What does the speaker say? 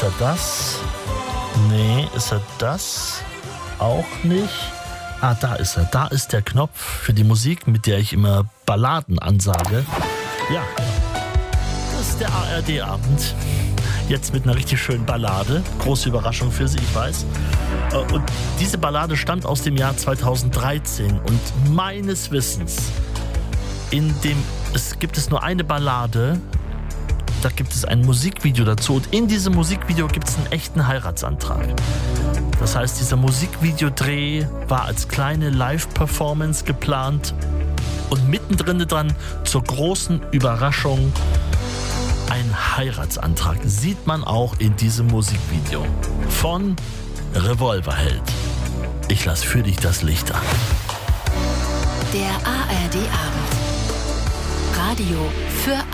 Ist er das? Nee, ist er das? Auch nicht. Ah, da ist er. Da ist der Knopf für die Musik, mit der ich immer Balladen ansage. Ja, das ist der ARD-Abend. Jetzt mit einer richtig schönen Ballade. Große Überraschung für Sie, ich weiß. Und diese Ballade stammt aus dem Jahr 2013. Und meines Wissens, gibt es nur eine Ballade, da gibt es ein Musikvideo dazu. Und in diesem Musikvideo gibt es einen echten Heiratsantrag. Das heißt, dieser Musikvideodreh war als kleine Live-Performance geplant. Und mittendrin dran, zur großen Überraschung, ein Heiratsantrag. Sieht man auch in diesem Musikvideo von Revolverheld. Ich lass für dich das Licht an. Der ARD-Abend. Radio für